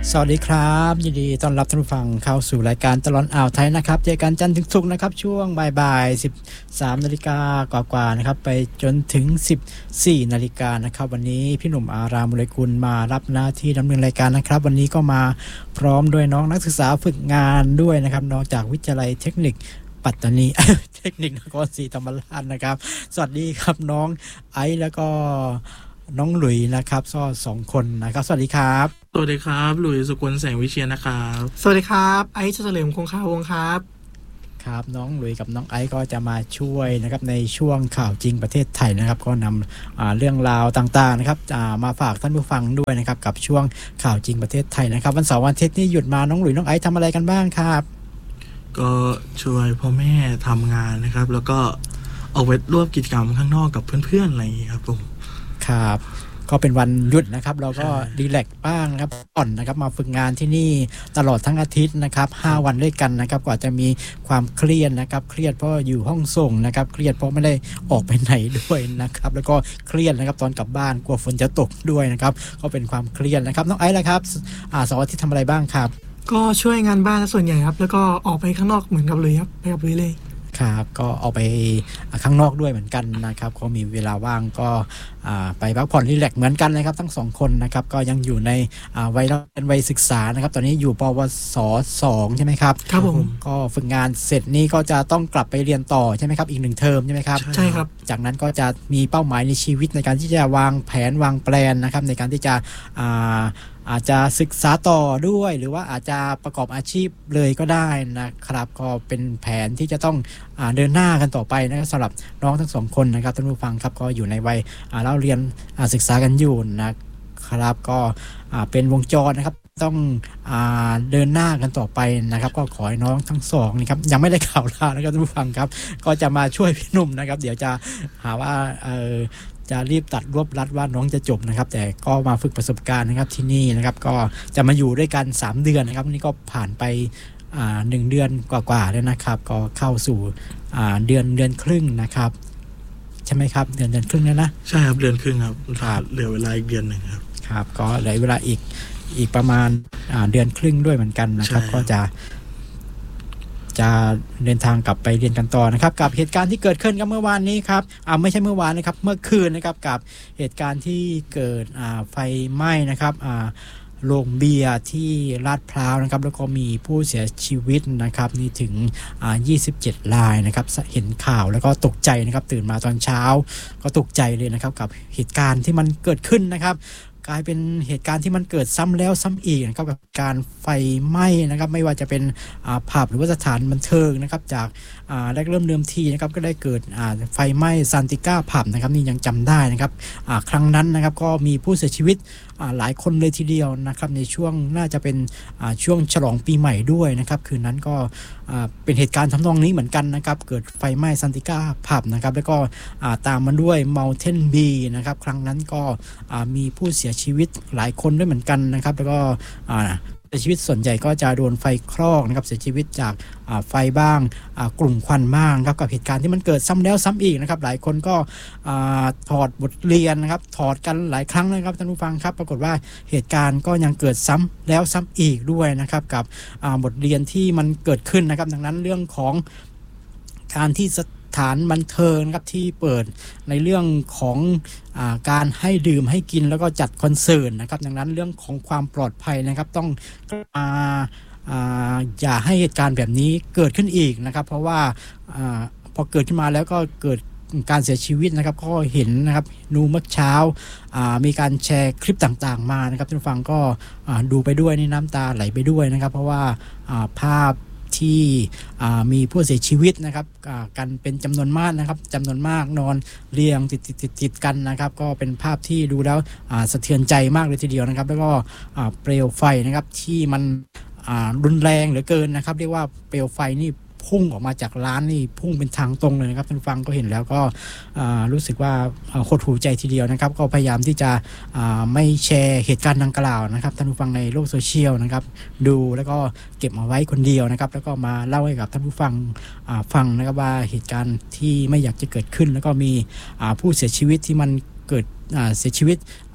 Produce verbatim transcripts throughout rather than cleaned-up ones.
สวัสดีครับยินดีต้อนรับท่านผู้ฟังเข้าสู่รายการตลอดอ่าวไทยนะครับเจอกันจันทร์ถึงศุกร์นะครับช่วงบ่ายๆ สิบสามนาฬิกากว่าๆนะครับไปจนถึง สิบสี่นาฬิกานะครับวันนี้พี่หนุ่มอารามบุญกุลมารับหน้าที่ดำเนินรายการนะครับวันนี้ก็มาพร้อมด้วยน้องนักศึกษาฝึกงานด้วยนะครับนอกจากวิทยาลัยเทคนิคปัตตานี เทคนิคนครศรีธรรมราชนะครับสวัสดีครับน้องไอซ์แล้วก็น้องหลุยนะครับก็สองคนนะครับสวัสดีครับสวัสดีครับหลุยสุกลแสงวิเชียรนะครับสวัสดีครับไอซ์เฉลิมคงคาวงครับครับน้องหลุยกับน้องไอซ์ก็จะมาช่วยนะครับในช่วงข่าวจริงประเทศไทยนะครับก็นำเรื่องราวต่างๆนะครับมาฝากท่านผู้ฟังด้วยนะครับกับช่วงข่าวจริงประเทศไทยนะครับวันเสาร์วันอาทิตย์นี้หยุดมาน้องหลุยน้องไอซ์ทำอะไรกันบ้างครับก็ช่วยพ่อแม่ทำงานนะครับแล้วก็ออกไปร่วมกิจกรรมข้างนอกกับเพื่อนๆอะไรอย่างนี้ครับผมครับก็เป็นวันหยุดนะครับเราก็รีแลกซ์บ้างนะครับอ่อนนะครับมาฝึกงานที่นี่ตลอดทั้งอาทิตย์นะครับห้าวันด้วยกันนะครับกว่าจะมีความเครียดนะครับเครียดเพราะอยู่ห้องส่งนะครับเครียดเพราะไม่ได้ออกไปไหนด้วยนะครับแล้วก็เครียดนะครับตอนกลับบ้านกลัวฝนจะตกด้วยนะครับก็เป็นความเครียดนะครับน้องไอซ์ล่ะครับอ่าเสาร์อาทิตย์ทำอะไรบ้างครับก็ช่วยงานบ้านส่วนใหญ่ครับแล้วก็ออกไปข้างนอกเหมือนกับเลยครับไปกับเลยเลยครับก็เอาไปข้างนอกด้วยเหมือนกันนะครับก็มีเวลาว่างก็ไปพักผ่อนรีแลกซ์เหมือนกันนะครับทั้งสองคนนะครับก็ยังอยู่ในวัยเรียนวัยศึกษานะครับตอนนี้อยู่ปวสสองใช่ไหมครับครับผมก็ฝึกงานเสร็จนี้ก็จะต้องกลับไปเรียนต่อใช่ไหมครับอีกหนึ่งเทอมใช่ไหมครับใช่ครับจากนั้นก็จะมีเป้าหมายในชีวิตในการที่จะวางแผนวางแปลนนะครับในการที่จะอาจจะศึกษาต่อด้วยหรือว่าอาจจะประกอบอาชีพเลยก็ได้นะครับก็เป็นแผนที่จะต้องอ่าเดินหน้ากันต่อไปนะครับสำหรับน้องทั้งสองคนนะครับท่านผู้ฟังครับก็อยู่ในวัยเล่าเรียนศึกษากันอยู่นะครับก็เป็นวงจรนะครับต้องอ่าเดินหน้ากันต่อไปนะครับก็ขอให้น้องทั้งสองนี่ครับยังไม่ได้ข่าวลานะครับท่านผู้ฟังครับก็จะมาช่วยพี่หนุ่มนะครับเดี๋ยวจะหาว่าเออจะรีบตัดรวบรัดว่าน้องจะจบนะครับแต่ก็มาฝึกประสบการณ์นะครับที่นี่นะครับก็จะมาอยู่ด้วยกันสามเดือนนะครับนี่ก็ผ่านไปอ่าหนึ่งเดือนกว่าๆแล้วนะครับก็เข้าสู่อ่าเดือนเดือนครึ่งนะครับใช่ไหมครับเดือนเดือนครึ่งแล้วนะใช่ครับเดือนครึ่งครับเหลือเวลาอีกเดือนนึงครับครับก็เหลือเวลาอีกอีกประมาณอ่าเดือนครึ่งด้วยเหมือนกันนะครับก็จะจะเดินทางกลับไปเรียนกันต่อนะครับกับเหตุการณ์ที่เกิดขึ้นกับเมื่อวานนี้ครับอ่าไม่ใช่เมื่อวานนะครับเมื่อคืนนะครับกับเหตุการณ์ที่เกิดอ่าไฟไหม้นะครับอ่าโรงเบียร์ที่ลาดพร้าวนะครับแล้วก็มีผู้เสียชีวิตนะครับนี่ถึงอ่ายี่สิบเจ็ดรายนะครับเห็นข่าวแล้วก็ตกใจนะครับตื่นมาตอนเช้าก็ตกใจเลยนะครับกับเหตุการณ์ที่มันเกิดขึ้นนะครับกลายเป็นเหตุการณ์ที่มันเกิดซ้ำแล้วซ้ำอีกนะครับกับการไฟไหม้นะครับไม่ว่าจะเป็นผับหรือว่าสถานบันเทิงนะครับจากแรกเริ่มเดิมทีนะครับก็ได้เกิดไฟไหม้ซานติก้าผับนะครับนี่ยังจำได้นะครับครั้งนั้นนะครับก็มีผู้เสียชีวิตหลายคนเลยทีเดียวนะครับในช่วงน่าจะเป็นช่วงฉลองปีใหม่ด้วยนะครับคืนนั้นก็เป็นเหตุการณ์ทำนองนี้เหมือนกันนะครับเกิดไฟไหม้ซานติก้าผับนะครับแล้วก็ตามมาด้วย Mountain Bee นะครับครั้งนั้นก็มีผู้เสียชีวิตหลายคนด้วยเหมือนกันนะครับแล้วก็เสียชีวิตส่วนใหญ่ก็จะโดนไฟคลอกนะครับเสียชีวิตจากไฟบ้างกลุ่มควันบ้างครับกับเหตุการณ์ที่มันเกิดซ้ำแล้วซ้ำอีกนะครับหลายคนก็ถอดบทเรียนนะครับถอดกันหลายครั้งนะครับท่านผู้ฟังครับปรากฏว่าเหตุการณ์ก็ยังเกิดซ้ำแล้วซ้ำอีกด้วยนะครับกับบทเรียนที่มันเกิดขึ้นนะครับดังนั้นเรื่องของการที่สถานบันเทิงนะครับที่เปิดในเรื่องของอ่าการให้ดื่มให้กินแล้วก็จัดคอนเสิร์ตนะครับดังนั้นเรื่องของความปลอดภัยนะครับต้องอ่าอ่าอย่าให้เหตุการณ์แบบนี้เกิดขึ้นอีกนะครับเพราะว่าอ่าพอเกิดขึ้นมาแล้วก็เกิดการเสียชีวิตนะครับก็เห็นนะครับนูเมื่อเช้าอ่ามีการแชร์คลิปต่างๆมานะครับท่านผู้ฟังก็อ่าดูไปด้วยนี่น้ำตาไหลไปด้วยนะครับเพราะว่าอ่าภาพที่มีผู้เสียชีวิตนะครับกันเป็นจำนวนมากนะครับจำนวนมากนอนเรียงติดติดติดติดกันนะครับก็เป็นภาพที่ดูแล้วสะเทือนใจมากเลยทีเดียวนะครับแล้วก็เปลวไฟนะครับที่มันรุนแรงเหลือเกินนะครับเรียกว่าเปลวไฟนี่พุ่งออกมาจากร้านนี่พุ่งเป็นทางตรงเลยนะครับท่านฟังก็เห็นแล้วก็รู้สึกว่าโคตรหูใจทีเดียวนะครับก็พยายามที่จะไม่แชร์เหตุการณ์ดังกล่าวนะครับท่านผู้ฟังในโลกโซเชียลนะครับดูแล้วก็เก็บมาไว้คนเดียวนะครับแล้วก็มาเล่าให้กับท่านผู้ฟังฟังนะครับว่าเหตุการณ์ที่ไม่อยากจะเกิดขึ้นแล้วก็มีผู้เสียชีวิตที่มันเกิดเสียชีวิต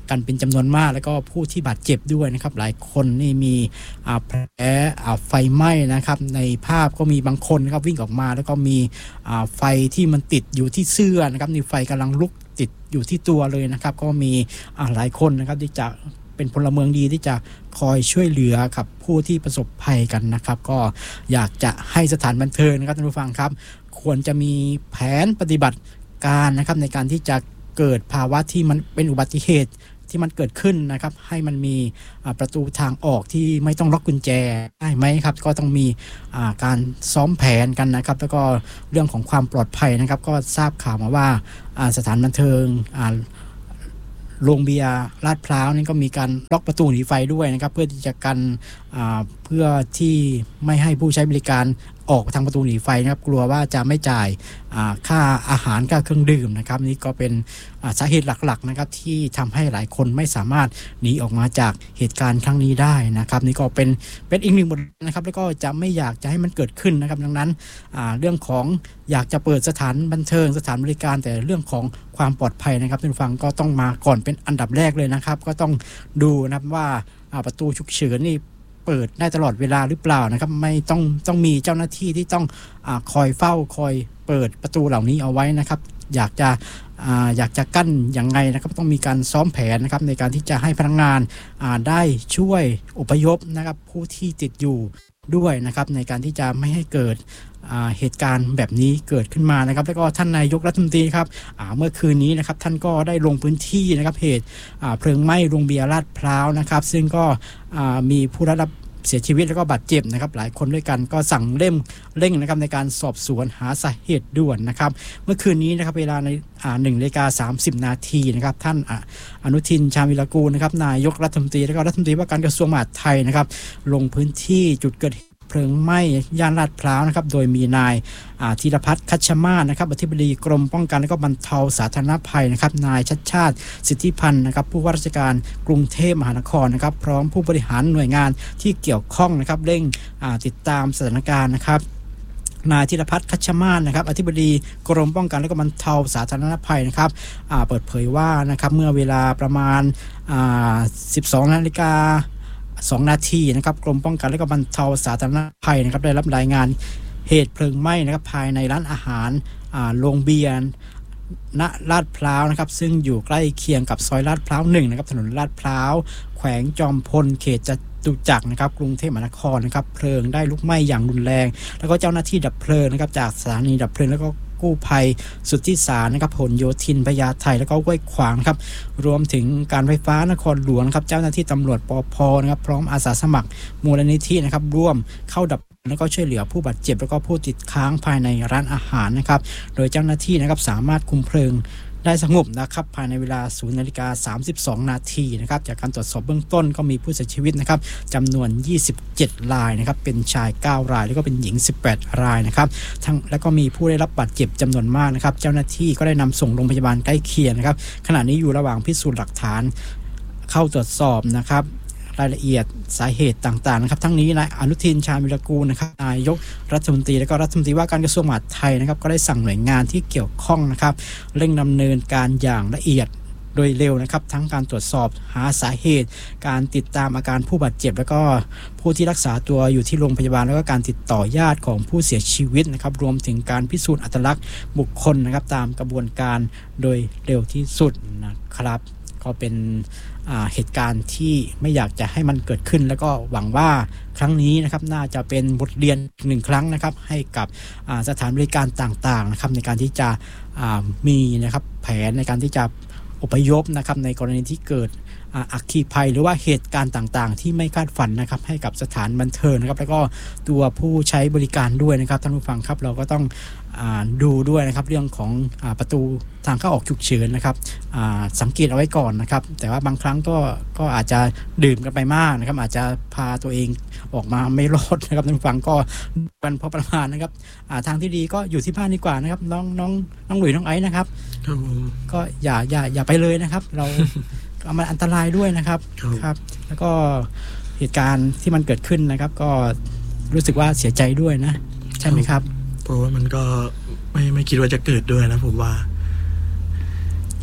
กันเป็นจำนวนมากแล้วก็ผู้ที่บาดเจ็บด้วยนะครับหลายคนนี่มีแผลไฟไหม้นะครับในภาพก็มีบางคนนะครับวิ่งออกมาแล้วก็มีไฟที่มันติดอยู่ที่เสื้อนะครับนี่ไฟกำลังลุกติดอยู่ที่ตัวเลยนะครับก็มีหลายคนนะครับที่จะเป็นพลเมืองดีที่จะคอยช่วยเหลือกับผู้ที่ประสบภัยกันนะครับก็อยากจะให้สถานบันเทิงนะครับท่านผู้ฟังครับควรจะมีแผนปฏิบัติการนะครับในการที่จะเกิดภาวะที่มันเป็นอุบัติเหตุที่มันเกิดขึ้นนะครับให้มันมีประตูทางออกที่ไม่ต้องล็อกกุญแจได้ไหมครับก็ต้องมีการซ้อมแผนกันนะครับแล้วก็เรื่องของความปลอดภัยนะครับก็ทราบข่าวมาว่าสถานบันเทิงโรงเบียร์ลาดพร้าวนี่ก็มีการล็อกประตูหนีไฟด้วยนะครับเพื่อที่จะกันเพื่อที่ไม่ให้ผู้ใช้บริการออกทางประตูหนีไฟนะครับกลัวว่าจะไม่จ่ายค่าอาหารค่าเครื่องดื่มนะครับนี่ก็เป็นสาเหตุหลักๆนะครับที่ทำให้หลายคนไม่สามารถหนีออกมาจากเหตุการณ์ครั้งนี้ได้นะครับนี่ก็เป็นเป็นอีกหนึ่งบทนะครับแล้วก็จะไม่อยากจะให้มันเกิดขึ้นนะครับดังนั้นเรื่องของอยากจะเปิดสถานบันเทิงสถานบริการแต่เรื่องของความปลอดภัยนะครับท่านผู้ฟังก็ต้องมาก่อนเป็นอันดับแรกเลยนะครับก็ต้องดูนะครับว่าประตูฉุกเฉินนี่เปิดได้ตลอดเวลาหรือเปล่านะครับไม่ต้องต้องมีเจ้าหน้าที่ที่ต้องอาคอยเฝ้าคอยเปิดประตูเหล่านี้เอาไว้นะครับอยากจะอ่าอยากจะกั้นอย่างไงนะครับต้องมีการซ้อมแผนนะครับในการที่จะให้พนักงานอ่าได้ช่วยอพยพนะครับผู้ที่ติดอยู่ด้วยนะครับในการที่จะไม่ให้เกิดเหตุการณ์แบบนี้เกิดขึ้นมานะครับแล้วก็ท่านนายกรัฐมนตรีครับเมื่อคืนนี้นะครับท่านก็ได้ลงพื้นที่นะครับเหตุเพลิงไหม้โรงเบียร์ลาดพร้าวนะครับซึ่งก็มีผู้ได้รับเสียชีวิตแล้วก็บาดเจ็บนะครับหลายคนด้วยกันก็สั่งเร่งเร่งนะครับในการสอบสวนหาสาเหตุด่วนนะครับเมื่อคืนนี้นะครับเวลาในหนึ่งนาฬิกาสามสิบนาทีนะครับท่านอนุทินชาญวิรากูลนะครับนายกรัฐมนตรีและก็รัฐมนตรีว่าการกระทรวงมหาดไทยนะครับลงพื้นที่จุดเกิดเพลิงไหม้ย่านลาดพร้าวนะครับโดยมีนายธีรพัฒน์คัชมาศนะครับอธิบดีกรมป้องกันและก็บรรเทาสาธารณภัยนะครับนายชัชชาติสิทธิพันธ์นะครับผู้ว่าราชการกรุงเทพมหานครนะครับพร้อมผู้บริหารหน่วยงานที่เกี่ยวข้องนะครับเร่งติดตามสถานการณ์นะครับนายธีรพัฒน์คัชมาศนะครับอธิบดีกรมป้องกันและก็บรรเทาสาธารณภัยนะครับเปิดเผยว่านะครับเมื่อเวลาประมาณ สิบสองนาฬิกาสองนาทีนะครับกรมป้องกันและก็บรรเทาสาธารณภัยนะครับได้รับรายงานเหตุเพลิงไหม้นะครับภายในร้านอาหารโรงเบียร์ณลาดพร้าวนะครับซึ่งอยู่ใกล้เคียงกับซอยลาดพร้าวหนึ่งนะครับถนนลาดพร้าวแขวงจอมพลเขตจตุจักรนะครับกรุงเทพมหานครนะครับเพลิงได้ลุกไหม้อย่างรุนแรงแล้วก็เจ้าหน้าที่ดับเพลิงนะครับจากสถานีดับเพลิงแล้วก็กู้ภัยสุทธิสารนะครับผลโยธินพญาไทแล้วก็ห้วยขวางครับรวมถึงการไฟฟ้านครหลวงครับเจ้าหน้าที่ตำรวจปภนะครับพร้อมอาสาสมัครมูลนิธินะครับร่วมเข้าดับแล้วก็ช่วยเหลือผู้บาดเจ็บแล้วก็ผู้ติดค้างภายในร้านอาหารนะครับโดยเจ้าหน้าที่นะครับสามารถคุมเพลิงได้สงบนะครับภายในเวลา ศูนย์นาฬิกาสามสิบสองนาทีนะครับจากการตรวจสอบเบื้องต้นก็มีผู้เสียชีวิตนะครับจำนวนยี่สิบเจ็ดรายนะครับเป็นชายเก้ารายแล้วก็เป็นหญิงสิบแปดรายนะครับทั้งแล้วก็มีผู้ได้รับบาดเจ็บจำนวนมากนะครับเจ้าหน้าที่ก็ได้นำส่งโรงพยาบาลใกล้เคียงนะครับขณะนี้อยู่ระหว่างพิสูจน์หลักฐานเข้าตรวจสอบนะครับรายละเอียดสาเหตุต่างๆนะครับทั้งนี้นายอนุทินชาญวิรากูลนะครับนายกรัฐมนตรีและก็รัฐมนตรีว่าการกระทรวงมหาดไทยนะครับก็ได้สั่งหน่วยงานที่เกี่ยวข้องนะครับเร่งดำเนินการอย่างละเอียดโดยเร็วนะครับทั้งการตรวจสอบหาสาเหตุการติดตามอาการผู้บาดเจ็บแล้วก็ผู้ที่รักษาตัวอยู่ที่โรงพยาบาลแล้วก็การติดต่อญาติของผู้เสียชีวิตนะครับรวมถึงการพิสูจน์อัตลักษณ์บุคคลนะครับตามกระบวนการโดยเร็วที่สุดนะครับก็เป็นเหตุการณ์ที่ไม่อยากจะให้มันเกิดขึ้นแล้วก็หวังว่าครั้งนี้นะครับน่าจะเป็นบทเรียนหนึ่งครั้งนะครับให้กับสถานบริการต่างๆนะครับในการที่จะมีนะครับแผนในการที่จะอพยพนะครับในกรณีที่เกิดอัคคีภัยหรือว่าเหตุการณ์ต่างๆที่ไม่คาดฝันนะครับให้กับสถานบันเทิงนะครับแล้วก็ตัวผู้ใช้บริการด้วยนะครับท่านผู้ฟังครับเราก็ต้องดูด้วยนะครับเรื่องของประตูทางเข้าออกฉุกเฉินนะครับสังเกตเอาไว้ก่อนนะครับแต่ว่าบางครั้งก็ก็อาจจะดื่มกันไปมากนะครับอาจจะพาตัวเองออกมาไม่รอดนะครับท่านผู้ฟังก็กันพอประมาณนะครับทางที่ดีก็อยู่ที่บ้านดีกว่านะครับน้องน้องน้องหลุยน้องไอซ์นะครับก็อย่าอย่าอย่าไปเลยนะครับเรามันอันตรายด้วยนะครับครับแล้วก็เหตุการณ์ที่มันเกิดขึ้นนะครับก็รู้สึกว่าเสียใจด้วยนะใช่ไหมครับเพราะว่ามันก็ไม่ไม่คิดว่าจะเกิดด้วยนะผมว่า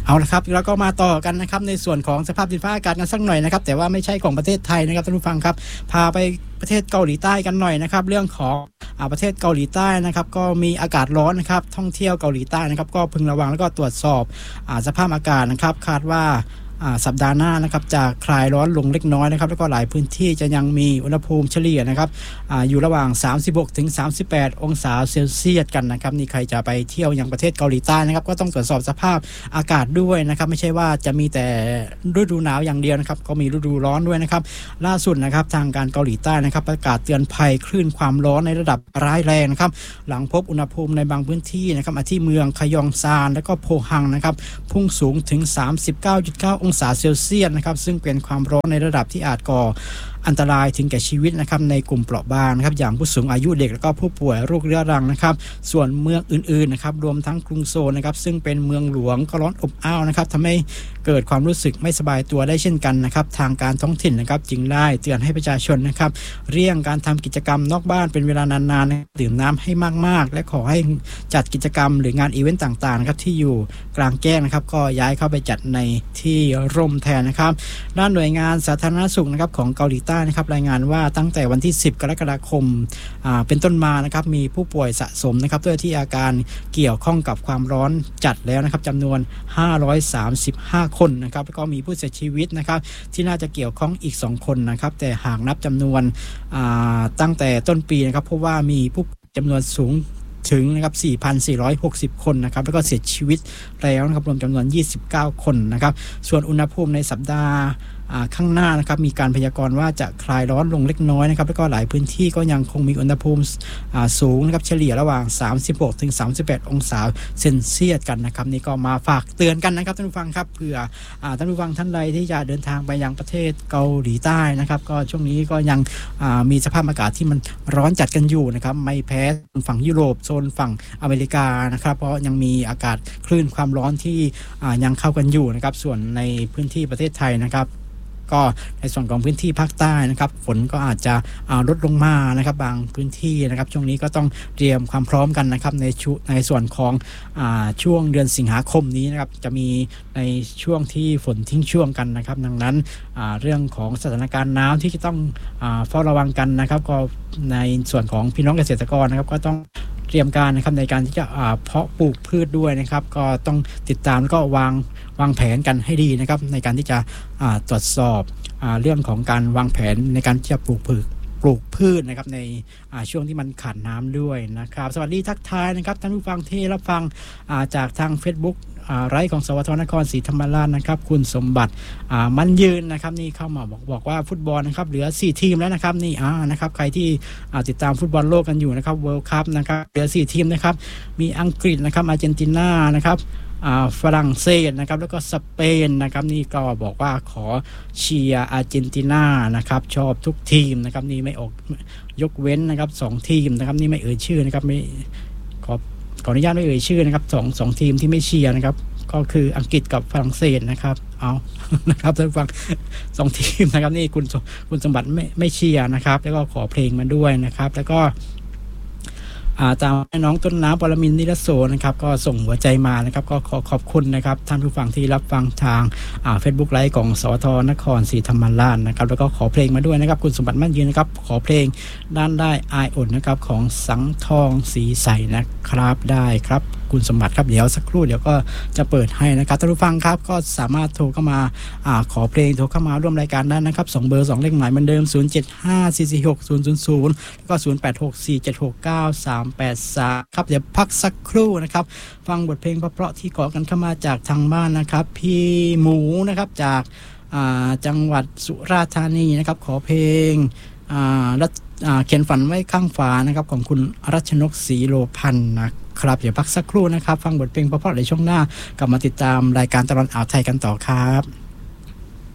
เอาละครับแล้วก็มาต่อกันนะครับในส่วนของสภาพดินฟ้าอากาศกันสักหน่อยนะครับแต่ว่าไม่ใช่ของประเทศไทยนะครับท่านผู้ฟังครับพาไปประเทศเกาหลีใต้กันหน่อยนะครับเรื่องของอ่าประเทศเกาหลีใต้นะครับก็มีอากาศร้อนนะครับท่องเที่ยวเกาหลีใต้นะครับก็พึงระวังแล้วก็ตรวจสอบอ่าสภาพอากาศนะครับคาดว่าสัปดาห์หน้านะครับจะคลายร้อนลงเล็กน้อยนะครับแล้วก็หลายพื้นที่จะยังมีอุณหภูมิเฉลี่ยนะครับ อ, อยู่ระหว่าง สามสิบหกถึงสามสิบแปด องศาเซลเซียสกันนะครับนี่ใครจะไปเที่ยวยังประเทศเกาหลีใต้นะครับก็ต้องตรวจสอบสภาพอากาศด้วยนะครับไม่ใช่ว่าจะมีแต่ฤดูหนาวอย่างเดียวนะครับก็มีฤดูร้อนด้วยนะครับล่าสุดนะครับทางการเกาหลีใต้นะครับประกาศเตือนภัยคลื่นความร้อนในระดับร้ายแรงนะครับหลังพบอุณหภูมิในบางพื้นที่นะครับที่เมืองคยองซานและก็โพฮังนะครับพุ่งสูงถึง สามสิบเก้าจุดเก้า องศาเซลเซียสนะครับซึ่งเป็นความร้อนในระดับที่อาจก่ออันตรายถึงแก่ชีวิตนะครับในกลุ่มเปราะบางนะครับอย่างผู้สูงอายุเด็กและก็ผู้ป่วยโรคเรื้อรังนะครับส่วนเมืองอื่นๆนะครับรวมทั้งกรุงโซลนะครับซึ่งเป็นเมืองหลวงก็ร้อนอบอ้าวนะครับทำให้เกิดความรู้สึกไม่สบายตัวได้เช่นกันนะครับทางการท้องถิ่นนะครับจึงได้เตือนให้ประชาชนนะครับเลี่ยงการทำกิจกรรมนอกบ้านเป็นเวลานานๆดื่มน้ำให้มากๆและขอให้จัดกิจกรรมหรืองานอีเวนต์ต่างๆนะครับที่อยู่กลางแจ้งนะครับก็ย้ายเข้าไปจัดในที่ร่มแทนนะครับด้านหน่วยงานสาธารณสุขนะครับของเกาหลีใต้นะครับรายงานว่าตั้งแต่วันที่สิบกรกฎาคมเป็นต้นมานะครับมีผู้ป่วยสะสมนะครับด้วยที่อาการเกี่ยวข้องกับความร้อนจัดแล้วนะครับจำนวนห้าร้อยสามสิบห้าคนนะครับแล้วก็มีผู้เสียชีวิตนะครับที่น่าจะเกี่ยวข้องอีกสองคนนะครับแต่หากนับจำนวนตั้งแต่ต้นปีนะครับเพราะว่ามีผู้จำนวนสูงถึงนะครับ สี่พันสี่ร้อยหกสิบ คนนะครับแล้วก็เสียชีวิตแล้วนะครับรวมจำนวนยี่สิบเก้าคนนะครับส่วนอุณหภูมิในสัปดาห์ข้างหน้านะครับมีการพยากรณ์ว่าจะคลายร้อนลงเล็กน้อยนะครับแล้วก็หลายพื้นที่ก็ยังคงมีอุณหภูมิสูงนะครับเฉลี่ยระหว่าง สามสิบหกถึงสามสิบแปด องศาเซนเซียสกันนะครับนี่ก็มาฝากเตือนกันนะครับท่านผู้ฟังครับเผื่อท่านผู้ฟังท่านใดที่จะเดินทางไปยังประเทศเกาหลีใต้นะครับก็ช่วงนี้ก็ยังมีสภาพอากาศที่มันร้อนจัดกันอยู่นะครับไม่แพ้ฝั่งยุโรปโซนฝั่งอเมริกานะครับเพราะยังมีอากาศคลื่นความร้อนที่ยังเข้ากันอยู่นะครับส่วนในพื้นที่ประเทศไทยนะครับก็ในส่วนของพื้นที่ภาคใต้นะครับฝนก็อาจจะลดลงมานะครับบางพื้นที่นะครับช่วงนี้ก็ต้องเตรียมความพร้อมกันนะครับในชุในส่วนของอ่าช่วงเดือนสิงหาคมนี้นะครับจะมีในช่วงที่ฝนทิ้งช่วงกันนะครับดังนั้นอ่าเรื่องของสถานการณ์น้ำที่จะต้องอ่าเฝ้าระวังกันนะครับก็ในส่วนของพี่น้องเกษตรกรนะครับก็ต้องเตรียมการนะครับในการที่จะเพาะปลูกพืชด้วยนะครับก็ต้องติดตามแล้วก็วางวางแผนกันให้ดีนะครับในการที่จะตรวจสอบเรื่องของการวางแผนในการที่จะปลูกพืชปลูกพืชนะครับในช่วงที่มันขาดน้ำด้วยนะครับสวัสดีทักทายนะครับท่านผู้ฟังที่รับฟังจากทาง Facebook ไลฟ์ของสวทนครศรีธรรมราชนะครับคุณสมบัติมั่นยืนนะครับนี่เข้ามาบอกบอกว่าฟุตบอลนะครับเหลือสี่ทีมแล้วนะครับนี่อ่านะครับใครที่ติดตามฟุตบอลโลกกันอยู่นะครับเวิลด์คัพนะครับเหลือสี่ทีมนะครับมีอังกฤษนะครับอาร์เจนตินานะครับฝรั่งเศสนะครับแล้วก็สเปนนะครับนี่ก็บอกว่าขอเชียร์อาร์เจนตินานะครับชอบทุกทีมนะครับนี่ไม่ออกยกเว้นนะครับสองทีมนะครับนี่ไม่เอ่ยชื่อนะครับไม่ขอขออนุญาตไม่เอ่ยชื่อนะครับสองสองทีมที่ไม่เชียร์นะครับก็คืออังกฤษกับฝรั่งเศสนะครับเอานะครับท่านฟังสองทีมนะครับนี่คุณคุณสมบัติไม่ไม่เชียร์นะครับแล้วก็ขอเพลงมาด้วยนะครับแล้วก็ตามน้องต้นน้ำปรมินทร์นิรโสนะครับก็ส่งหัวใจมานะครับก็ขอขอบคุณนะครับท่านผู้ฟังที่รับฟังทางเฟซบุ๊กไลฟ์ของสวทนครศรีธรรมราชนะครับแล้วก็ขอเพลงมาด้วยนะครับคุณสมบัติมั่นยืนนะครับขอเพลงด้านได้อายอดนะครับของสังทองสีใสนะครับได้ครับคุณสมบัติครับเดี๋ยวสักครู่เดี๋ยวก็จะเปิดให้นะครับท่านผู้ฟังครับก็สามารถโทรเข้ามาอ่าขอเพลงโทรเข้ามาร่วมรายการได้นะครับสองเบอร์สองเลขหมายเหมือนเดิมศูนย์ เจ็ด ห้า สี่ สี่ หก ศูนย์ ศูนย์ ศูนย์แล้วก็ศูนย์ แปด หก สี่ เจ็ด หก เก้า สาม แปด สามครับเดี๋ยวพักสักครู่นะครับฟังบทเพลงเพราะๆที่ขอกันเข้ามาจากทางบ้านนะครับพี่หมูนะครับจากอ่าจังหวัดสุราษฎร์ธานีนะครับขอเพลงอ่าเขียนฝันไว้ข้างฝานะครับของคุณรัชนกศรีโลพันธ์นะครับเดี๋ยวพักสักครู่นะครับฟังบทเพลงเพราะๆในช่วงหน้ากลับมาติดตามรายการตลอดอ่าวไทยกันต่อครับ